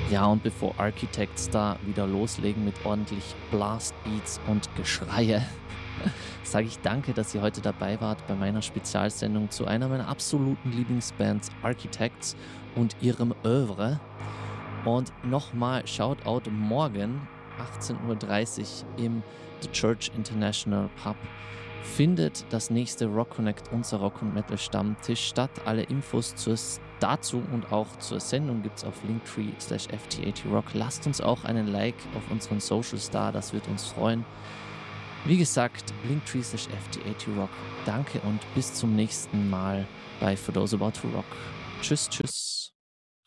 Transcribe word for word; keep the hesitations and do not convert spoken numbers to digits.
Ja, und bevor Architects da wieder loslegen mit ordentlich Blastbeats und Geschreie, sage ich danke, dass ihr heute dabei wart bei meiner Spezialsendung zu einer meiner absoluten Lieblingsbands Architects und ihrem Œuvre. Und nochmal Shoutout morgen achtzehn Uhr dreißig im The Church International Pub findet das nächste Rock Connect, unser Rock und Metal Stammtisch statt. Alle Infos zur, dazu und auch zur Sendung gibt es auf linktree slash F T A T Rock. Lasst uns auch einen Like auf unseren Socials da, das wird uns freuen. Wie gesagt, linktree slash F T A T Rock. Danke und bis zum nächsten Mal bei For Those About to Rock. Tschüss, tschüss.